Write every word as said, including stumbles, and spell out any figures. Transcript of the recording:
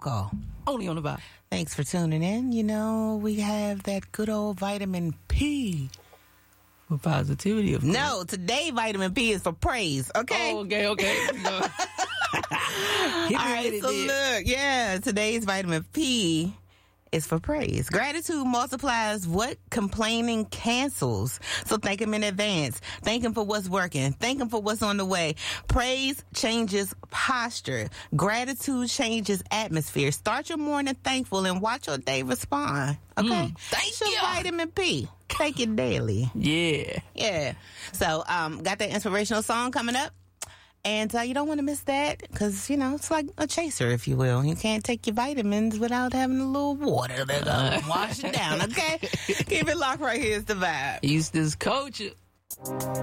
Call. Only on the vibe. Thanks for tuning in. You know, we have that good old vitamin P. For positivity, of course. No, today vitamin P is for praise, okay? Oh, okay, okay. Hit me All right, with it, so then. look, yeah, today's vitamin P is for praise. Gratitude multiplies what complaining cancels. So thank him in advance. Thank him for what's working. Thank him for what's on the way. Praise changes posture. Gratitude changes atmosphere. Start your morning thankful and watch your day respond. Okay? Mm, thank It's your you. vitamin P. Take it daily. Yeah. Yeah. So, um, got that inspirational song coming up. And uh, you don't want to miss that because, you know, it's like a chaser, if you will. You can't take your vitamins without having a little water to go wash it down, okay? Keep it locked right here. It's the vibe. Houston's culture.